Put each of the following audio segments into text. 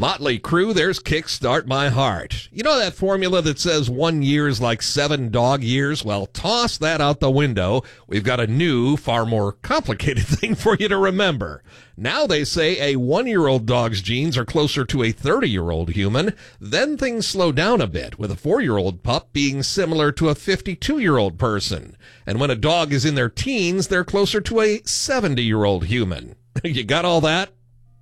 Motley Crue, there's Kickstart My Heart. You know that formula that says 1 year's like 7 dog years? Well, toss that out the window. We've got a new, far more complicated thing for you to remember. Now they say a 1-year-old dog's genes are closer to a 30-year-old human. Then things slow down a bit, with a 4-year-old pup being similar to a 52-year-old person. And when a dog is in their teens, they're closer to a 70-year-old human. You got all that?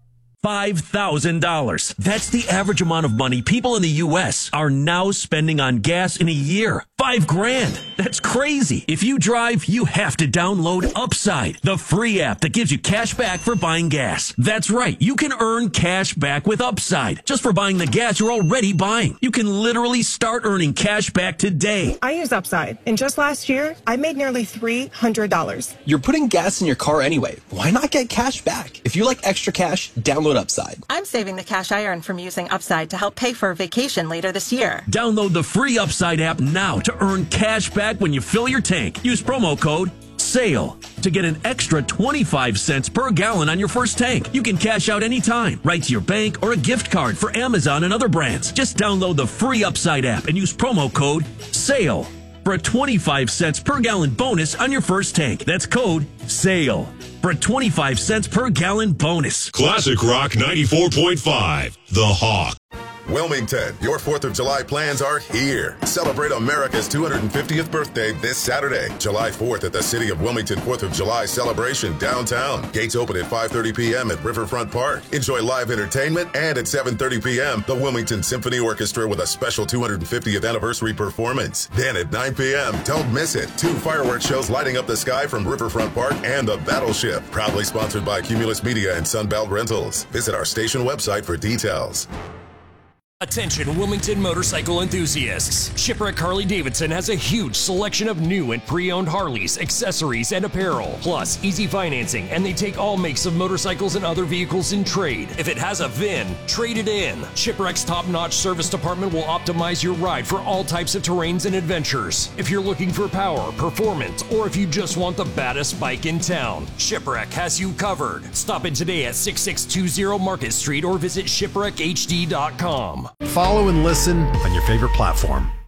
$5,000. That's the average amount of money people in the U.S. are now spending on gas in a year. $5,000. That's crazy. If you drive, you have to download Upside, the free app that gives you cash back for buying gas. That's right. You can earn cash back with Upside just for buying the gas you're already buying. You can literally start earning cash back today. I use Upside, and just last year, I made nearly $300. You're putting gas in your car anyway. Why not get cash back? If you like extra cash, download Upside. I'm saving the cash I earn from using Upside to help pay for a vacation later this year. Download the free Upside app now to earn cash back when you fill your tank. Use promo code SALE to get an extra 25 cents per gallon on your first tank. You can cash out anytime, right to your bank or a gift card for Amazon and other brands. Just download the free Upside app and use promo code SALE for a 25 cents per gallon bonus on your first tank. That's code SALE for a 25 cents per gallon bonus. Classic Rock 94.5, The Hawk. Wilmington, your 4th of July plans are here. Celebrate America's 250th birthday this Saturday, July 4th at the City of Wilmington 4th of July celebration downtown. Gates open at 5:30 p.m. at Riverfront Park. Enjoy live entertainment, and at 7:30 p.m., the Wilmington Symphony Orchestra with a special 250th anniversary performance. Then at 9 p.m., don't miss it. 2 fireworks shows lighting up the sky from Riverfront Park and the Battleship. Proudly sponsored by Cumulus Media and Sunbelt Rentals. Visit our station website for details. Attention Wilmington motorcycle enthusiasts. Shipwreck Harley-Davidson has a huge selection of new and pre-owned Harleys, accessories, and apparel. Plus, easy financing, and they take all makes of motorcycles and other vehicles in trade. If it has a VIN, trade it in. Shipwreck's top-notch service department will optimize your ride for all types of terrains and adventures. If you're looking for power, performance, or if you just want the baddest bike in town, Shipwreck has you covered. Stop in today at 6620 Market Street or visit shipwreckhd.com. Follow and listen on your favorite platform.